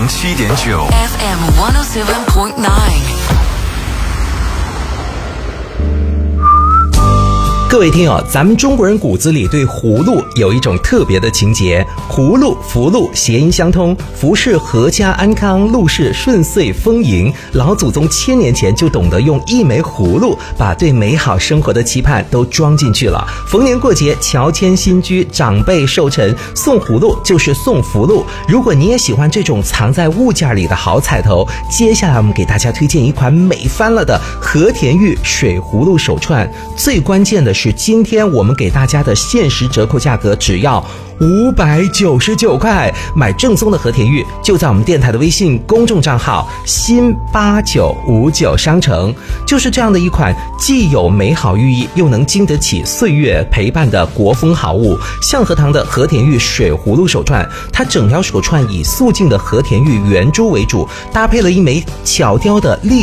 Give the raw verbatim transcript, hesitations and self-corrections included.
七点九 F M one oh seven point nine。 各位听友，咱们中国人骨子里对葫芦有一种特别的情结，葫芦、福禄谐音相通，福是阖家安康，禄是顺遂丰盈。老祖宗千年前就懂得用一枚葫芦把对美好生活的期盼都装进去了。逢年过节，乔迁新居，长辈寿辰，送葫芦就是送福禄。如果你也喜欢这种藏在物件里的好彩头，接下来我们给大家推荐一款美翻了的和田玉水葫芦手串。最关键的是是今天我们给大家的限时折扣价格只要五百九十九块，买正宗的和田玉就在我们电台的微信公众账号新八九五九商城。就是这样的一款既有美好寓意又能经得起岁月陪伴的国风好物，象和堂的和田玉水葫芦手串，它整条手串以素净的和田玉圆珠为主，搭配了一枚巧雕的立